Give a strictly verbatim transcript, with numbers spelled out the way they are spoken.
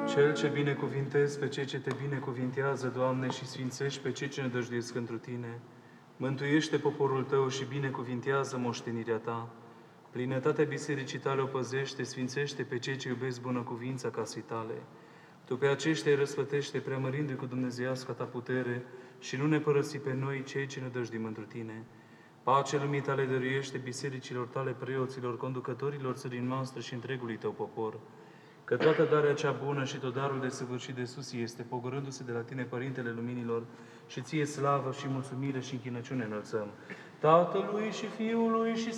Cel ce binecuvintezi pe cei ce te binecuvintează, Doamne, și sfințești pe cei ce nădăjduiesc întru Tine, mântuiește poporul Tău și binecuvintează moștenirea Ta. Plinătatea bisericii Tale o păzește, sfințește pe cei ce iubesc bunăcuvința casei Tale. Tu pe aceștia îi răsplătește, preamărindu-i cu dumnezeiasca Ta putere și nu ne părăsi pe noi, cei ce nădăjduim întru Tine. Pace lumii Tale dăruiește bisericilor Tale, preoților, conducătorilor țării noastre și întregului Tău popor. Că toată darea cea bună și tot darul de săvârșit de sus este, pogorându-se de la Tine, Părintele Luminilor, și Ție slavă și mulțumire și închinăciune înălțăm. Tatălui și Fiului și